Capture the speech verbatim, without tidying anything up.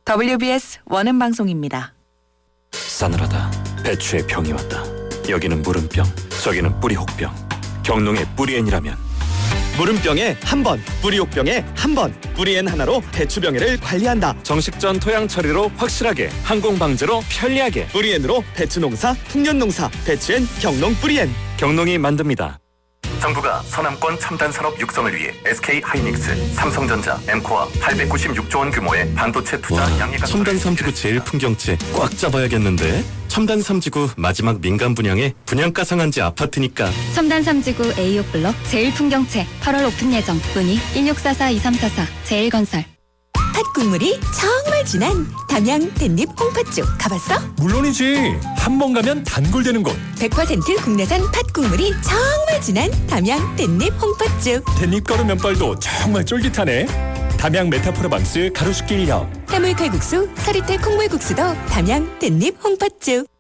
더블유비에스 원음 방송입니다. 싸늘하다. 배추의 병이 왔다. 여기는 무름병, 저기는 뿌리혹병. 경농의 뿌리엔이라면 무름병에 한 번, 뿌리혹병에 한 번. 뿌리엔 하나로 배추병해를 관리한다. 정식전 토양 처리로 확실하게, 항공 방제로 편리하게. 뿌리엔으로 배추 농사, 풍년 농사. 배추엔 경농 뿌리엔. 경농이 만듭니다. 정부가 서남권 첨단 산업 육성을 위해 에스케이하이닉스, 삼성전자, 엠코와 팔백구십육조 원 규모의 반도체 투자 와, 양해 첨단 삼지구 제일 풍경채 꽉 잡아야겠는데. 첨단 삼지구 마지막 민간 분양에 분양가 상한제 아파트니까. 첨단 삼지구 에이오 블록 제일 풍경채 팔월 오픈 예정. 문의 일육사사 이삼사사 제일건설. 팥 국물이 정말 진한 담양 댄잎 홍팥죽 가봤어? 물론이지. 한 번 가면 단골되는 곳. 백 퍼센트 국내산 팥 국물이 정말 진한 담양 댄잎 홍팥죽. 댄잎 가루 면발도 정말 쫄깃하네. 담양 메타프로방스 가로수길 일업. 해물 칼국수, 서리태 콩물국수도 담양 댄잎 홍팥죽.